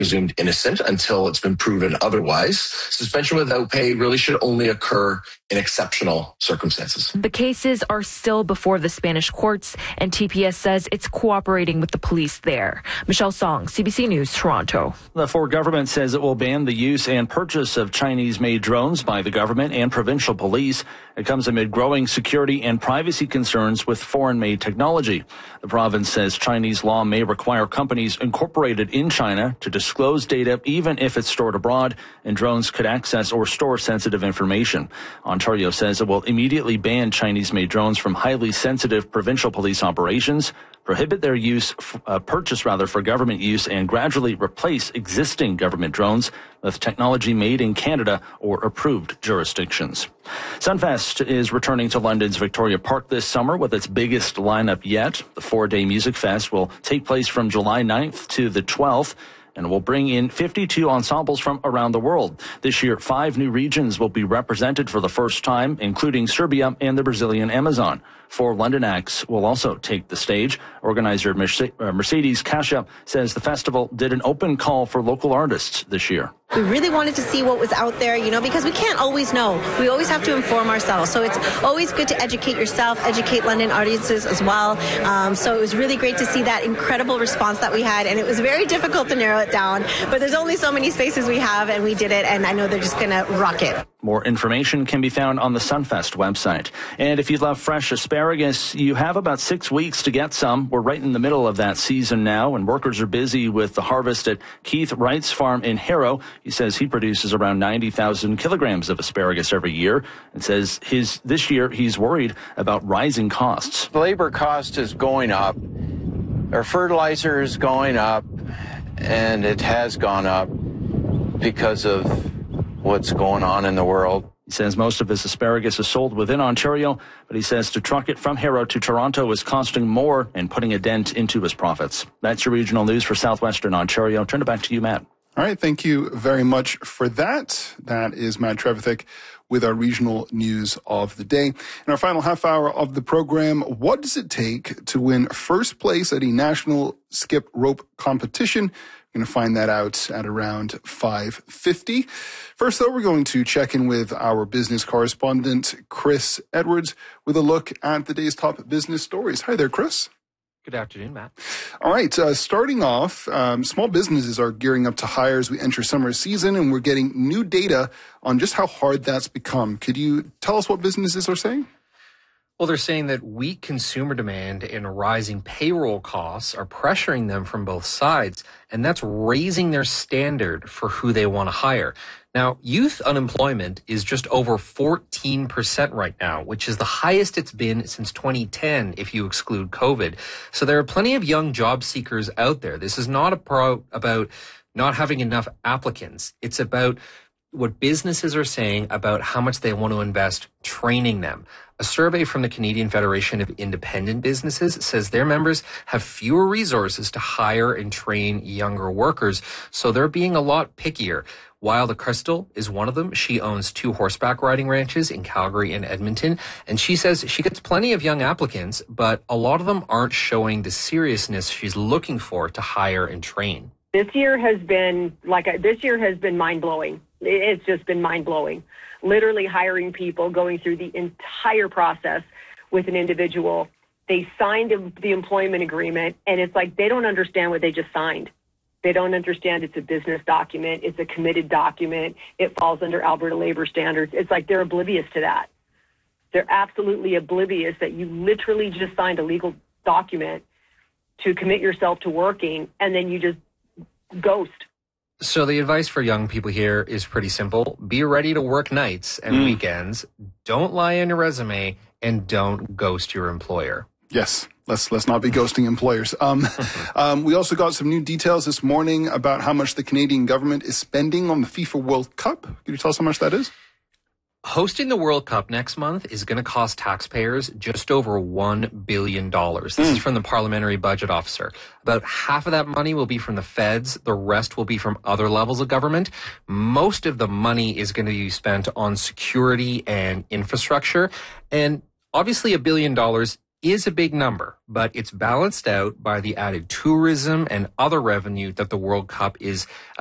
presumed innocent until it's been proven otherwise. Suspension without pay really should only occur in exceptional circumstances. The cases are still before the Spanish courts, and TPS says it's cooperating with the police there. Michelle Song, CBC News, Toronto. The Ford government says it will ban the use and purchase of Chinese-made drones by the government and provincial police. It comes amid growing security and privacy concerns with foreign-made technology. The province says Chinese law may require companies incorporated in China to disclose data even if it's stored abroad, and drones could access or store sensitive information. Ontario says it will immediately ban Chinese-made drones from highly sensitive provincial police operations, prohibit their purchase for government use, and gradually replace existing government drones with technology made in Canada or approved jurisdictions. Sunfest is returning to London's Victoria Park this summer with its biggest lineup yet. The 4-day music fest will take place from July 9th to the 12th. And will bring in 52 ensembles from around the world. This year, 5 new regions will be represented for the first time, including Serbia and the Brazilian Amazon. 4 London acts will also take the stage. Organizer Mercedes Kasha says the festival did an open call for local artists this year. We really wanted to see what was out there, because we can't always know. We always have to inform ourselves. So it's always good to educate yourself, educate London audiences as well. So it was really great to see that incredible response that we had. And it was very difficult to narrow it down. But there's only so many spaces we have, and we did it. And I know they're just going to rock it. More information can be found on the Sunfest website. And if you love fresh asparagus, you have about 6 weeks to get some. We're right in the middle of that season now, and workers are busy with the harvest at Keith Wright's farm in Harrow. He says he produces around 90,000 kilograms of asparagus every year, and says this year he's worried about rising costs. Labor cost is going up, our fertilizer is going up, and it has gone up because of what's going on in the world. He says most of his asparagus is sold within Ontario, but he says to truck it from Harrow to Toronto is costing more and putting a dent into his profits. That's your regional news for Southwestern Ontario. Turn it back to you, Matt. All right, thank you very much for that. That is Matt Trevithick with our regional news of the day. In our final half hour of the program, what does it take to win first place at a national skip rope competition? We're going to find that out at around 5:50. First, though, we're going to check in with our business correspondent, Chris Edwards, with a look at the day's top business stories. Hi there, Chris. Good afternoon, Matt. All right, starting off, small businesses are gearing up to hire as we enter summer season, and we're getting new data on just how hard that's become. Could you tell us what businesses are saying? Well, they're saying that weak consumer demand and rising payroll costs are pressuring them from both sides, and that's raising their standard for who they want to hire. Now, youth unemployment is just over 14% right now, which is the highest it's been since 2010 if you exclude COVID. So there are plenty of young job seekers out there. This is not about not having enough applicants. It's about what businesses are saying about how much they want to invest training them. A survey from the Canadian Federation of Independent Businesses says their members have fewer resources to hire and train younger workers, so they're being a lot pickier. Wilda Crystal is one of them. She owns 2 horseback riding ranches in Calgary and Edmonton, and she says she gets plenty of young applicants, but a lot of them aren't showing the seriousness she's looking for to hire and train. This year has been mind-blowing. It's just been mind-blowing. Literally hiring people, going through the entire process with an individual. They signed the employment agreement, and it's like they don't understand what they just signed. They don't understand it's a business document. It's a committed document. It falls under Alberta labor standards. It's like they're oblivious to that. They're absolutely oblivious that you literally just signed a legal document to commit yourself to working, and then you just ghost. So the advice for young people here is pretty simple. Be ready to work nights and weekends. Don't lie on your resume, and don't ghost your employer. Yes, let's not be ghosting employers. We also got some new details this morning about how much the Canadian government is spending on the FIFA World Cup. Can you tell us how much that is? Hosting the World Cup next month is going to cost taxpayers just over $1 billion. This is from the Parliamentary Budget Officer. About half of that money will be from the feds. The rest will be from other levels of government. Most of the money is going to be spent on security and infrastructure. And obviously $1 billion is a big number, but it's balanced out by the added tourism and other revenue that the World Cup is